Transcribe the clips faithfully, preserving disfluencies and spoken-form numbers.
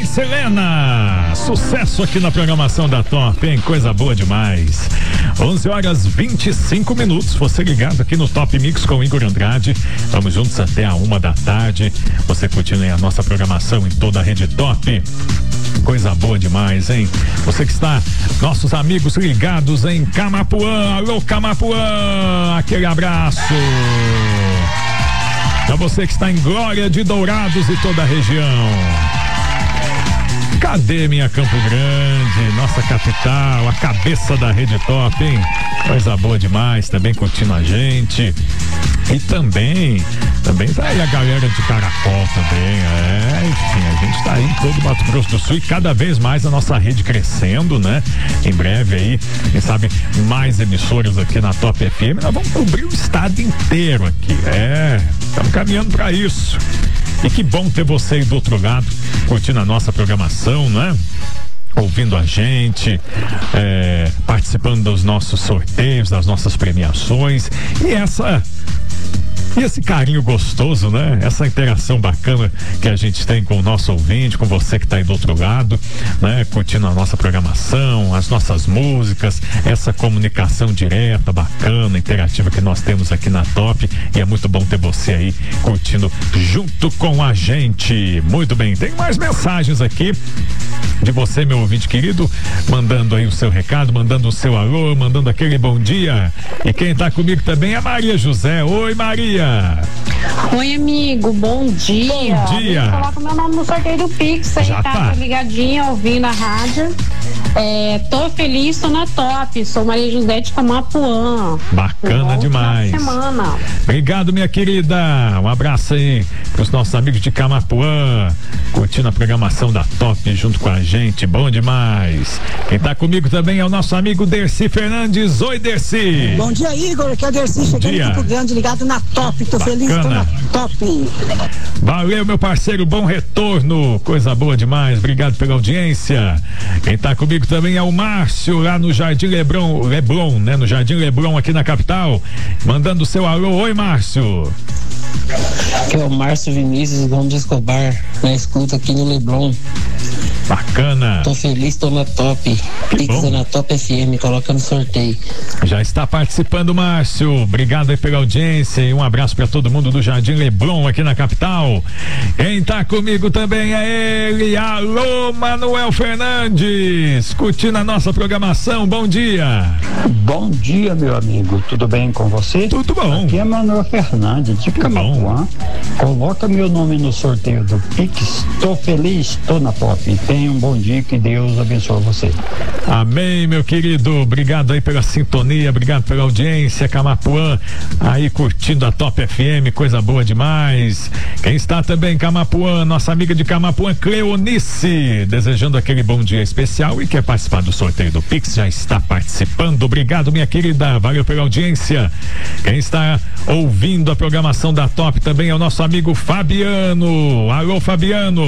Selena, sucesso aqui na programação da Top, hein? Coisa boa demais. onze horas vinte e cinco minutos, você ligado aqui no Top Mix com Igor Andrade. Vamos juntos até a uma da tarde. Você curtindo aí a nossa programação em toda a rede Top. Coisa boa demais, hein? Você que está, nossos amigos ligados em Camapuã. Alô, Camapuã, aquele abraço. Pra você que está em Glória de Dourados e toda a região. Cadê minha Campo Grande, nossa capital, a cabeça da rede Top, hein? Coisa boa demais, também curtindo a gente. E também, também tá aí a galera de Caracol também, é, enfim, a gente tá aí em todo o Mato Grosso do Sul e cada vez mais a nossa rede crescendo, né? Em breve aí, quem sabe, mais emissoras aqui na Top F M, nós vamos cobrir o estado inteiro aqui, é, estamos caminhando para isso. E que bom ter você aí do outro lado, curtindo a nossa programação, né? Ouvindo a gente, é, participando dos nossos sorteios, das nossas premiações e essa e esse carinho gostoso, né? Essa interação bacana que a gente tem com o nosso ouvinte, com você que está aí do outro lado, né? Curtindo a nossa programação, as nossas músicas, essa comunicação direta, bacana, interativa que nós temos aqui na Top, e é muito bom ter você aí curtindo junto com a gente. Muito bem, tem mais mensagens aqui de você, meu ouvinte querido, mandando aí o seu recado, mandando o seu alô, mandando aquele bom dia. E quem tá comigo também é Maria José. Oi, Maria. Oi, amigo, bom dia. Bom dia. Coloca o meu nome no sorteio do Pix, aí Já tá, tá ligadinha, ouvindo a rádio. É, tô feliz, tô na Top. Sou Maria José de Camapuã. Bacana demais. Semana. Obrigado, minha querida. Um abraço aí pros nossos amigos de Camapuã, curtindo a programação da Top junto com a gente. Bom demais. Quem tá comigo também é o nosso amigo Dercy Fernandes. Oi, Dercy. Bom dia, Igor. Aqui é o Dercy, chegando em Campo Grande, ligado na Top. Tô Bacana. Feliz, tô na Top. Valeu, meu parceiro, bom retorno, coisa boa demais, obrigado pela audiência. Quem tá comigo também é o Márcio, lá no Jardim Leblon, Leblon, né? No Jardim Leblon, aqui na capital, mandando o seu alô. Oi, Márcio. Aqui é o Márcio Vinícius Gomes Escobar, na escuta aqui no Leblon. Bacana. Tô feliz, tô na Top. Pix na Top F M, coloca no sorteio. Já está participando, Márcio. Obrigado aí pela audiência e um abraço para todo mundo do Jardim Leblon aqui na capital. Quem tá comigo também é ele. Alô, Manuel Fernandes, curtindo a nossa programação. Bom dia. Bom dia, meu amigo. Tudo bem com você? Tudo bom. Aqui é Manuel Fernandes de Camapuã. Coloca meu nome no sorteio do Pix. Tô feliz, tô na Top. Tenha um bom dia, que Deus abençoe você. Amém, meu querido. Obrigado aí pela sintonia, obrigado pela audiência. Camapuã aí curtindo a Top F M, coisa boa demais. Quem está também em Camapuã, nossa amiga de Camapuã, Cleonice, desejando aquele bom dia especial e quer participar do sorteio do Pix, já está participando. Obrigado, minha querida, valeu pela audiência. Quem está ouvindo a programação da Top também é o nosso amigo Fabiano. Alô, Fabiano.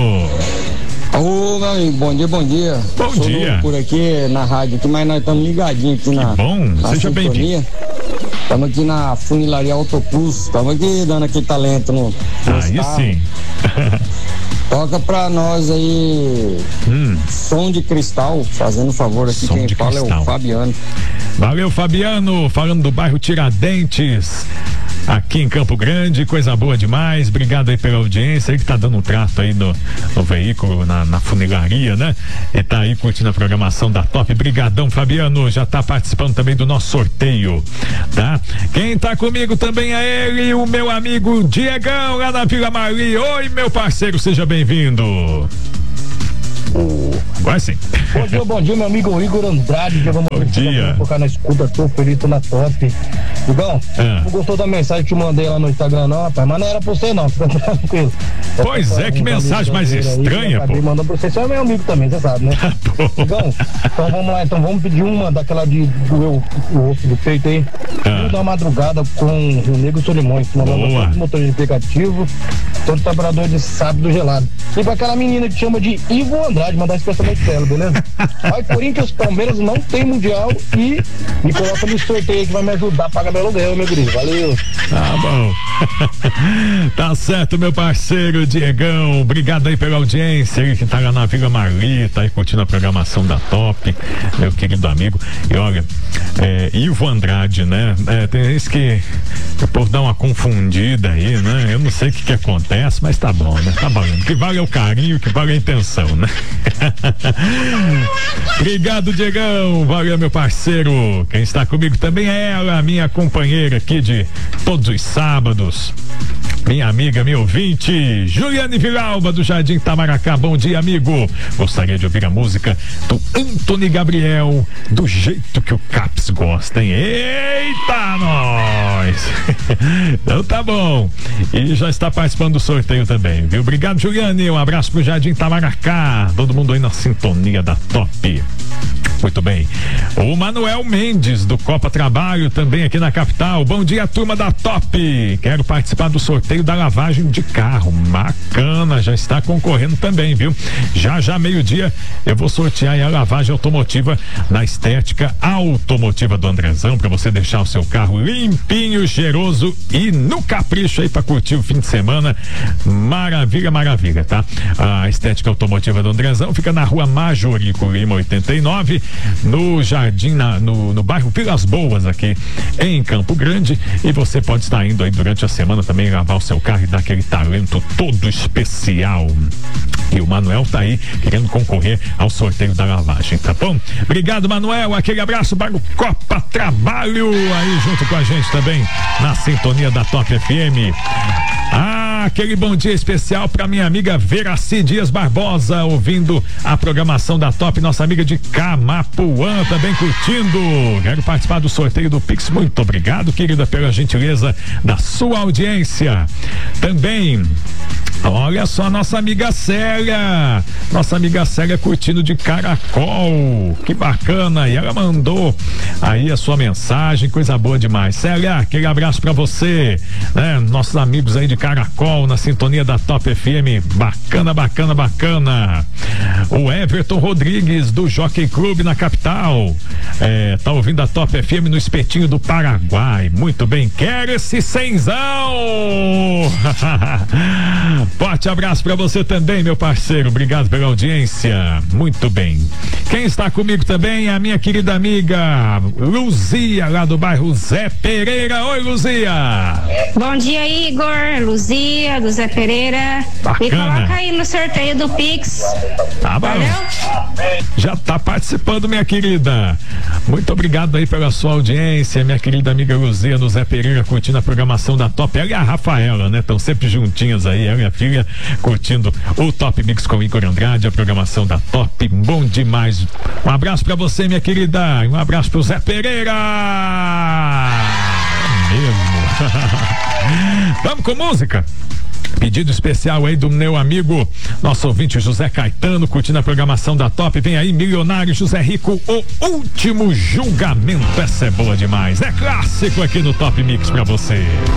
Ô, meu amigo, bom dia, bom dia. Bom Sou dia. Por aqui na rádio, aqui, mas nós estamos ligadinhos aqui na. Bom, na seja bem-vindo. Estamos aqui na Funilaria Autoplus, estamos aqui dando aquele talento no. Aí carro. sim. Toca pra nós aí. Hum. Som de Cristal, fazendo favor aqui, Som quem fala Cristal. é o Fabiano. Valeu, Fabiano, falando do bairro Tiradentes, aqui em Campo Grande, coisa boa demais. Obrigado aí pela audiência, ele que tá dando um trato aí no, no veículo, na, na funilaria, né? E tá aí curtindo a programação da Top. Brigadão, Fabiano, já tá participando também do nosso sorteio, tá? Quem tá comigo também é ele, o meu amigo Diegão, lá na Vila Mari. Oi, meu parceiro, seja bem-vindo. Vai sim. Bom dia, bom dia, meu amigo Igor Andrade. Bom dia. Colocar na escuta, tô feliz, tô na Top. Igão, ah. não gostou da mensagem que eu mandei lá no Instagram, não, rapaz? Mas não era pra você, não, fica tranquilo. Pois é, que mensagem mais estranha, aí, pô. Mandando pra você, você é meu amigo também, você sabe, né? Igão, então vamos lá, então vamos pedir uma daquela de doer o osso do peito aí. Ah. Da madrugada com o Nego Solimões, mandando todo motorista de aplicativo, todo trabalhador de sábado gelado. E pra aquela menina que chama de Ivo Andrade, mandar especialmente pra ela, beleza? Aí, Corinthians, Palmeiras não tem mundial e me coloca no sorteio que vai me ajudar a pagar meu aluguel, meu querido. Valeu. Tá bom. Tá certo, meu parceiro Diegão, obrigado aí pela audiência, ele que tá lá na Vila Marlita, aí curtindo a programação da Top, meu querido amigo. E olha, é, Ivo Andrade, né? É, tem vezes que o povo dá uma confundida aí, né? Eu não sei o que que acontece, mas tá bom, né? Tá bom. O que vale é o carinho, o que vale é a intenção, né? Obrigado, Diegão, valeu, meu parceiro. Quem está comigo também é ela, minha companheira aqui de todos os sábados, minha amiga, minha ouvinte, Juliane Villalba, do Jardim Tamaracá. Bom dia, amigo. Gostaria de ouvir a música do Antony Gabriel, do jeito que o Caps gosta, hein? Eita, nós! Então tá bom. E já está participando do sorteio também, viu? Obrigado, Juliane. Um abraço pro Jardim Tamaracá. Todo mundo aí na sintonia da Top. Muito bem. O Manuel Mendes, do Copa Trabalho, também aqui na capital. Bom dia, turma da Top. Quero participar do sorteio da lavagem de carro. Bacana, já está concorrendo também, viu? Já já, meio-dia, eu vou sortear a lavagem automotiva na Estética Automotiva do Andrezão, para você deixar o seu carro limpinho, cheiroso e no capricho aí para curtir o fim de semana. Maravilha, maravilha, tá? A Estética Automotiva do Andrezão fica na Rua Majorico Lima oitenta e nove, no Jardim, na, no, no bairro Vilas Boas, aqui em Campo Grande. E você pode estar indo aí durante a semana também lavar o seu carro e dar aquele talento todo especial. E o Manuel tá aí querendo concorrer ao sorteio da lavagem, tá bom? Obrigado, Manuel. Aquele abraço para o Copa Trabalho aí junto com a gente também na sintonia da Top F M. Ah, aquele bom dia especial para minha amiga Veraci Dias Barbosa, ouvindo a programação da Top, nossa amiga de Camapuã, também curtindo. Quero participar do sorteio do Pix. Muito obrigado, querida, pela gentileza da sua audiência. Também, olha só, nossa amiga Célia, nossa amiga Célia curtindo de Caracol, que bacana, e ela mandou aí a sua mensagem, coisa boa demais. Célia, aquele abraço pra você, né? Nossos amigos aí de Caracol, na sintonia da Top F M, bacana, bacana, bacana. O Everton Rodrigues, do Jockey Club na capital, é, tá ouvindo a Top F M no Espetinho do Paraguai, muito bem, quer esse cenzão. Forte abraço pra você também, meu parceiro, obrigado pela audiência, muito bem. Quem está comigo também é a minha querida amiga Luzia, lá do bairro Zé Pereira. Oi, Luzia. Bom dia, Igor, Luzia, do Zé Pereira. Bacana. Me coloca aí no sorteio do Pix. Tá bom. Valeu? Já tá participando, minha querida. Muito obrigado aí pela sua audiência, minha querida amiga Luzia, do Zé Pereira, curtindo a programação da Top. Ela e a Rafaela, né? Estão sempre juntinhas aí, ela e a filha, curtindo o Top Mix com Igor Andrade, a programação da Top. Bom demais. Um abraço pra você, minha querida. Um abraço pro Zé Pereira. É mesmo. Vamos com música? Pedido especial aí do meu amigo, nosso ouvinte José Caetano, curtindo a programação da Top. Vem aí, Milionário José Rico, O Último Julgamento. Essa é boa demais. É clássico aqui no Top Mix pra você.